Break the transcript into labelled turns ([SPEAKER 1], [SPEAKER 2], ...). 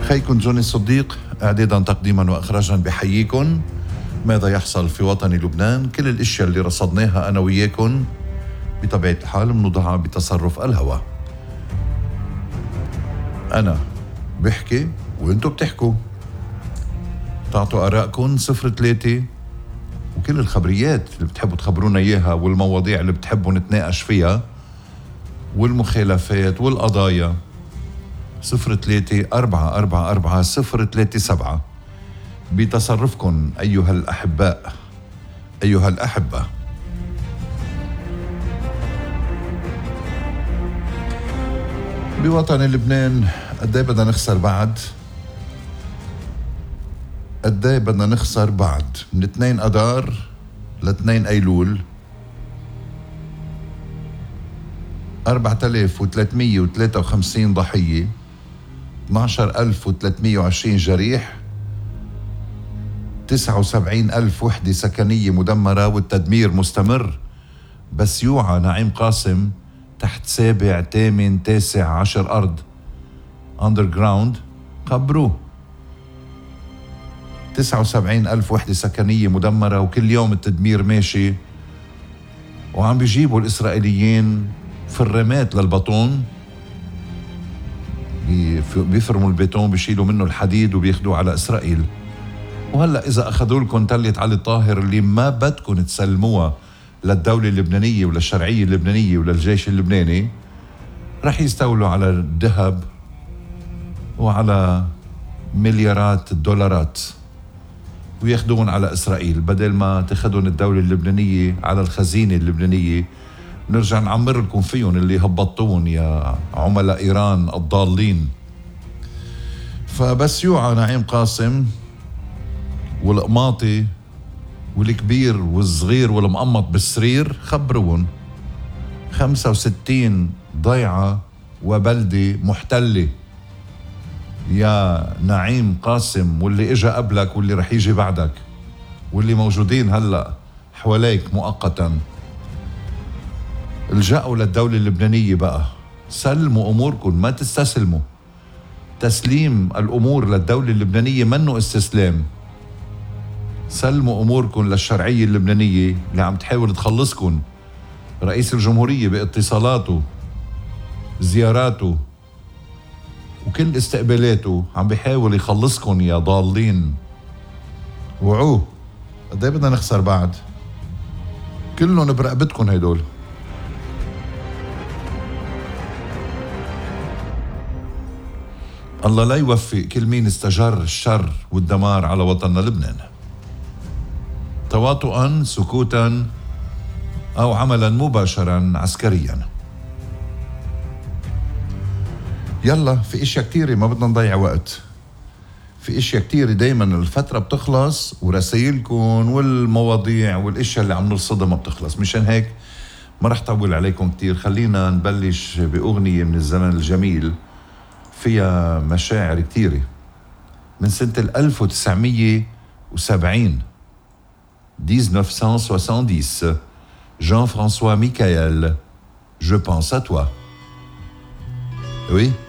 [SPEAKER 1] أخيكم جوني الصديق إعدادا تقديما وإخراجا بحييكم. ماذا يحصل في وطن لبنان؟ كل الأشياء اللي رصدناها أنا وياكم بطبيعة الحال بنوضعها بتصرف الهوى. أنا بحكي وإنتو بتحكوا، تعطوا آرائكم 03 وكل الخبريات اللي بتحبوا تخبرونا إياها والمواضيع اللي بتحبوا نتناقش فيها والمخالفات والقضايا 03-444-037 بتصرفكم أيها الأحباء أيها الأحبة. بوطن لبنان قدي بدنا نخسر بعد؟ قدي بدنا نخسر بعد؟ من 2 أذار ل 2 أيلول 4353 ضحية، 12320 جريح، 79,000 وحدة سكنية مدمرة والتدمير مستمر. بس يوعى نعيم قاسم تحت 7 8 9 10 أرض underground قبروه. 79,000 وحدة سكنية مدمرة وكل يوم التدمير ماشي، وعم بيجيبوا الإسرائيليين فرامات للبطون، بيفرموا البيتون بيشيلوا منه الحديد وبياخدوه على إسرائيل. وهلأ إذا أخذوا لكم تلة علي الطاهر اللي ما بدكم تسلموها للدولة اللبنانية وللشرعية اللبنانية وللجيش اللبناني، رح يستولوا على الذهب وعلى مليارات الدولارات وياخدون على إسرائيل، بدل ما تاخدون الدولة اللبنانية على الخزينة اللبنانية. نرجع نعمر لكم فيهم اللي هبطون يا عملاء إيران الضالين. فبس يوعى نعيم قاسم والقماطي والكبير والصغير والمقمط بالسرير خبرون 65 ضيعة وبلدة محتلة يا نعيم قاسم، واللي اجا قبلك واللي رح يجي بعدك واللي موجودين هلأ حواليك مؤقتا. الجأوا للدولة اللبنانية بقى، سلموا أموركم، ما تستسلموا. تسليم الأمور للدولة اللبنانية منه استسلام. سلموا أموركم للشرعية اللبنانية اللي عم تحاول تخلصكم. رئيس الجمهورية باتصالاته زياراته وكل استقبالاته عم بيحاول يخلصكم يا ضالين. وعوه قدي بدنا نخسر بعد؟ كلهم برقبتكم هيدول. الله لا يوفق كل مين استجر الشر والدمار على وطننا لبنان، تواطؤا سكوتا أو عملا مباشرا عسكريا. يلا في اشياء كتيرة ما بدنا نضيع وقت، في اشياء كتيرة دايما الفترة بتخلص ورسائلكم والمواضيع والاشياء اللي عم نرصدها ما بتخلص. مشان هيك ما رح طول عليكم كتير، خلينا نبلش بأغنية من الزمن الجميل فيها مشاعر كتيرة من سنة 1970 1970. Jean-François Michael, Je pense à toi. Oui.